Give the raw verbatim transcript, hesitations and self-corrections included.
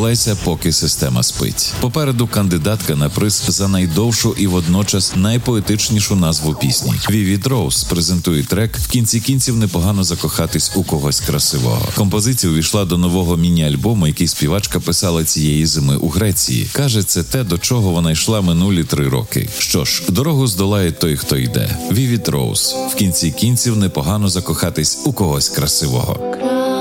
бавлайся, поки система спить. Попереду кандидатка на приз за найдовшу і водночас найпоетичнішу назву пісні. Vivid Rose презентує трек «В кінці кінців непогано закохатись у когось красивого». Композиція увійшла до нового міні-альбому, який співачка писала цієї зими у Греції. Каже, це те, до чого вона йшла минулі три роки. Що ж, дорогу здолає той, хто йде. Vivid Rose. В кінці кінців непогано закохатись у когось красивого.